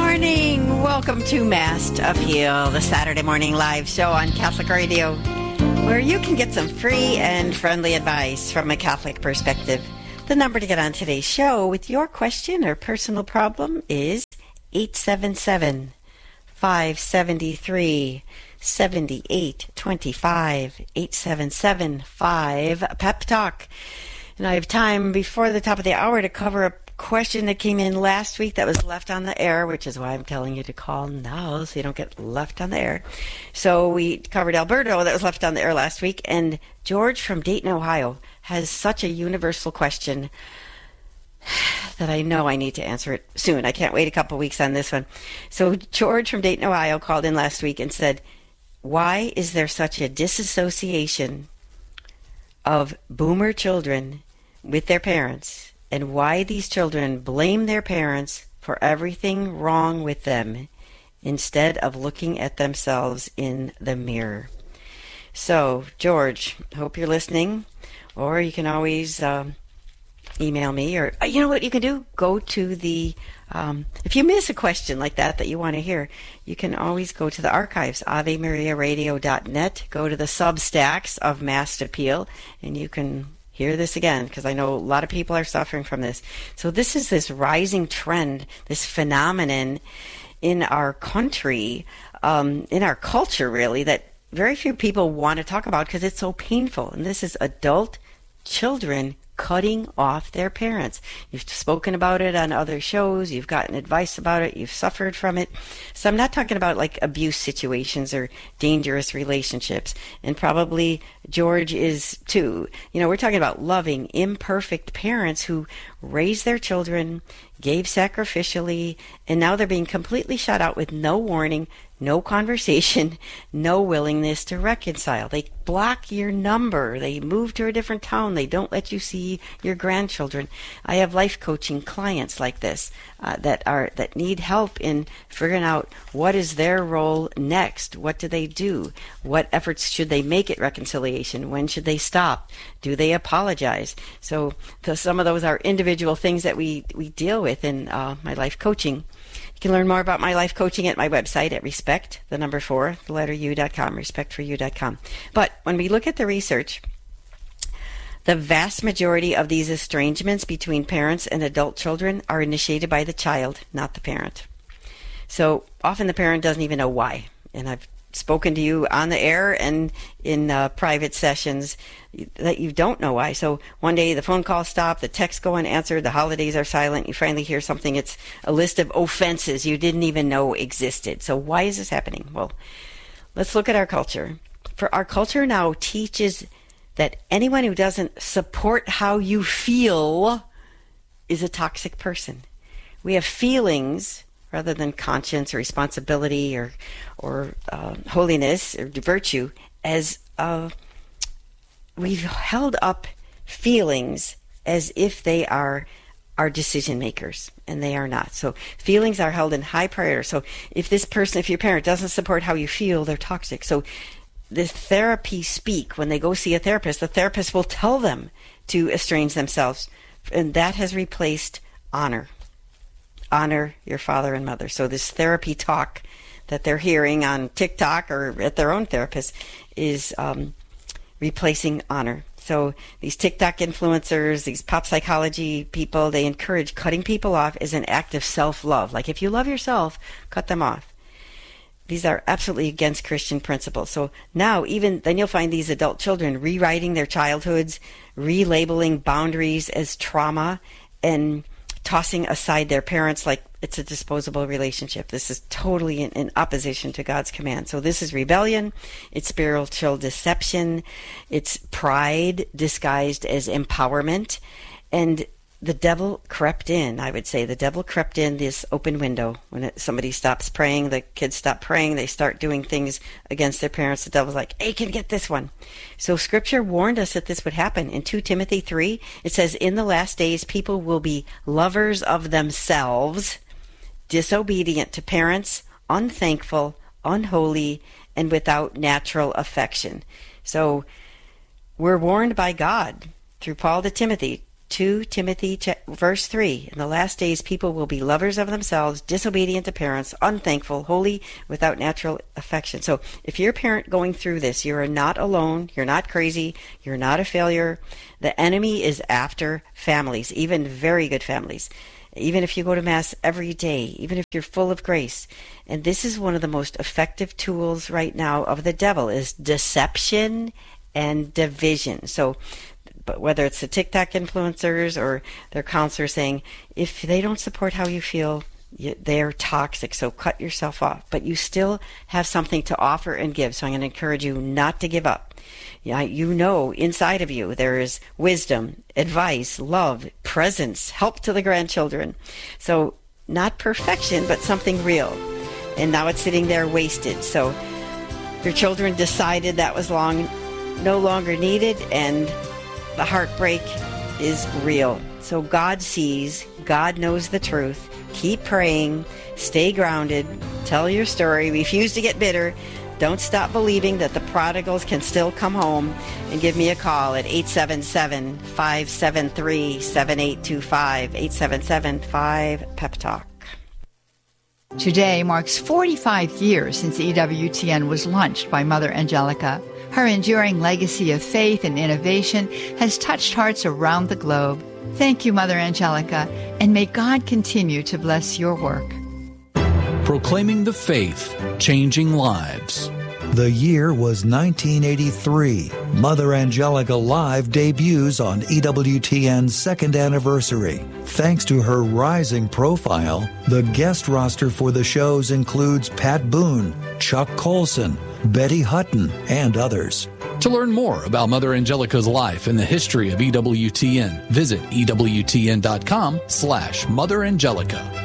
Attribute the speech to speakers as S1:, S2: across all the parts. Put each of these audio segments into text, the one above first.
S1: morning. Welcome to Mast Appeal, the Saturday morning live show on Catholic Radio, where you can get some free and friendly advice from a Catholic perspective. The number to get on today's show with your question or personal problem is 877-573-7825, 877-5 Talk. And I have time before the top of the hour to cover a question that came in last week that was left on the air, which is why I'm telling you to call now so you don't get left on the air. So we covered Alberto that was left on the air last week, and George from Dayton, Ohio has such a universal question that I know I need to answer it soon. I can't wait a couple weeks on this one. So George from Dayton, Ohio called in last week and said, why is there such a disassociation of boomer children with their parents, and why these children blame their parents for everything wrong with them instead of looking at themselves in the mirror? So, George, hope you're listening, or you can always email me, or you know what you can do? Go to the, if you miss a question like that you want to hear, you can always go to the archives, AveMariaRadio.net, go to the Substacks of Mast Appeal, and you can hear this again, because I know a lot of people are suffering from this. So this is this rising trend, this phenomenon in our country, in our culture really, that very few people want to talk about because it's so painful. And this is adult children cutting off their parents. You've spoken about it on other shows. You've gotten advice about it. You've suffered from it. So I'm not talking about like abuse situations or dangerous relationships. And probably George is too. You know, we're talking about loving, imperfect parents who raised their children, gave sacrificially, and now they're being completely shut out with no warning, no conversation, no willingness to reconcile. They block your number. They move to a different town. They don't let you see your grandchildren. I have life coaching clients like this that need help in figuring out what is their role next. What do they do? What efforts should they make at reconciliation? When should they stop? Do they apologize? So some of those are individual things that we deal with in my life coaching. You can learn more about my life coaching at my website at respect4u.com, respect4u.com. But when we look at the research, the vast majority of these estrangements between parents and adult children are initiated by the child, not the parent. So often the parent doesn't even know why. And I've spoken to you on the air and in private sessions that you don't know why. So one day the phone call stopped, the texts go unanswered, the holidays are silent, you finally hear something, it's a list of offenses you didn't even know existed. So why is this happening? Well, let's look at our culture. For our culture now teaches that anyone who doesn't support how you feel is a toxic person. We have feelings rather than conscience or responsibility or holiness or virtue, as we've held up feelings as if they are our decision makers, and they are not. So feelings are held in high priority. So if your parent doesn't support how you feel, they're toxic. So the therapy speak, when they go see a therapist, the therapist will tell them to estrange themselves, and that has replaced honor. Honor your father and mother. So this therapy talk that they're hearing on TikTok or at their own therapist is replacing honor. So these TikTok influencers, these pop psychology people, they encourage cutting people off as an act of self-love. Like if you love yourself, cut them off. These are absolutely against Christian principles. So now then you'll find these adult children rewriting their childhoods, relabeling boundaries as trauma, and tossing aside their parents like it's a disposable relationship. This is totally in opposition to God's command. So this is rebellion, it's spiritual deception, it's pride disguised as empowerment, and the devil crept in, I would say. The devil crept in this open window. When somebody stops praying, the kids stop praying, they start doing things against their parents. The devil's like, hey, can get this one. So Scripture warned us that this would happen. In 2 Timothy 3, it says, in the last days, people will be lovers of themselves, disobedient to parents, unthankful, unholy, and without natural affection. So we're warned by God through Paul to Timothy 2 Timothy verse 3. In the last days, people will be lovers of themselves, disobedient to parents, unthankful, holy, without natural affection. So if you're a parent going through this, you are not alone. You're not crazy. You're not a failure. The enemy is after families, even very good families. Even if you go to Mass every day, even if you're full of grace. And this is one of the most effective tools right now of the devil, is deception and division. So, but whether it's the TikTok influencers or their counselors saying, if they don't support how you feel, they're toxic, so cut yourself off. But you still have something to offer and give, so I'm going to encourage you not to give up. Yeah, you know inside of you there is wisdom, advice, love, presence, help to the grandchildren. So not perfection, but something real. And now it's sitting there wasted. So your children decided that was no longer needed, and the heartbreak is real. So God sees, God knows the truth. Keep praying, stay grounded, tell your story, refuse to get bitter. Don't stop believing that the prodigals can still come home, and give me a call at 877-573-7825, 877-5-PEP-TALK.
S2: Today marks 45 years since EWTN was launched by Mother Angelica. Her enduring legacy of faith and innovation has touched hearts around the globe. Thank you, Mother Angelica, and may God continue to bless your work.
S3: Proclaiming the faith, changing lives.
S4: The year was 1983. Mother Angelica Live debuts on EWTN's second anniversary. Thanks to her rising profile, the guest roster for the shows includes Pat Boone, Chuck Colson, Betty Hutton, and others.
S3: To learn more about Mother Angelica's life and the history of EWTN, visit EWTN.com/Mother Angelica.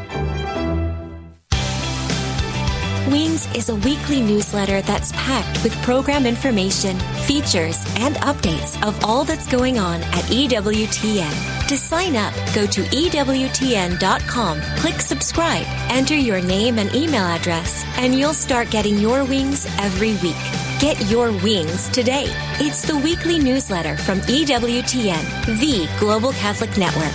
S5: Wings is a weekly newsletter that's packed with program information, features, and updates of all that's going on at EWTN. To sign up, go to EWTN.com, click subscribe, enter your name and email address, and you'll start getting your wings every week. Get your wings today. It's the weekly newsletter from EWTN, the Global Catholic Network.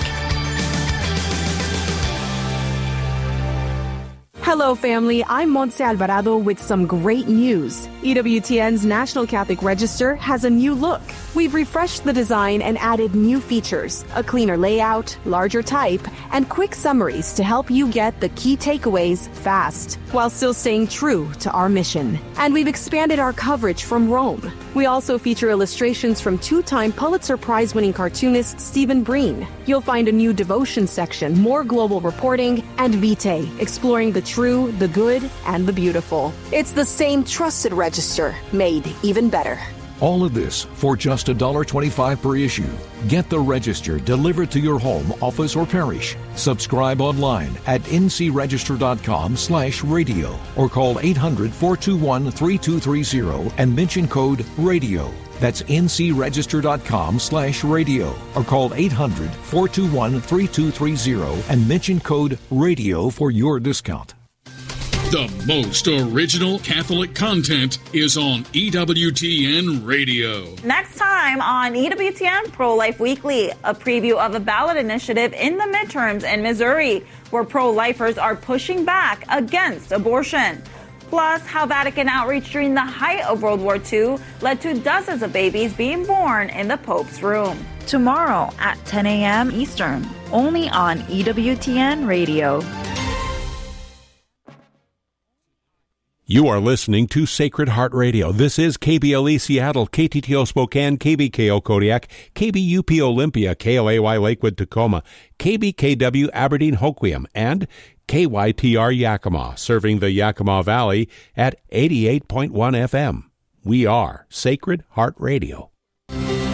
S6: Hello, family. I'm Montse Alvarado with some great news. EWTN's National Catholic Register has a new look. We've refreshed the design and added new features, a cleaner layout, larger type, and quick summaries to help you get the key takeaways fast, while still staying true to our mission. And we've expanded our coverage from Rome. We also feature illustrations from two-time Pulitzer Prize-winning cartoonist Stephen Breen. You'll find a new devotion section, more global reporting, and Vitae, exploring the true, the good, and the beautiful. It's the same trusted register, made even better.
S7: All of this for just $1.25 per issue. Get the Register delivered to your home, office, or parish. Subscribe online at ncregister.com/radio or call 800-421-3230 and mention code RADIO. That's ncregister.com/radio or call 800-421-3230 and mention code RADIO for your discount.
S8: The most original Catholic content is on EWTN Radio.
S9: Next time on EWTN Pro-Life Weekly, a preview of a ballot initiative in the midterms in Missouri, where pro-lifers are pushing back against abortion. Plus, how Vatican outreach during the height of World War II led to dozens of babies being born in the Pope's room.
S10: Tomorrow at 10 a.m. Eastern, only on EWTN Radio.
S11: You are listening to Sacred Heart Radio. This is KBLE Seattle, KTTO Spokane, KBKO Kodiak, KBUP Olympia, KLAY Lakewood Tacoma, KBKW Aberdeen Hoquiam, and KYTR Yakima, serving the Yakima Valley at 88.1 FM. We are Sacred Heart Radio.